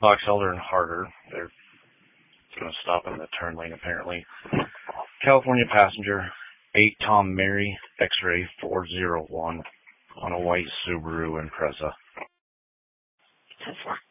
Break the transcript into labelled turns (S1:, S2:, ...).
S1: Fox Elder and Harder. They're going to stop in the turn lane, apparently. California passenger, 8 Tom Mary, X-ray 401 on a white Subaru Impreza.
S2: 10-4.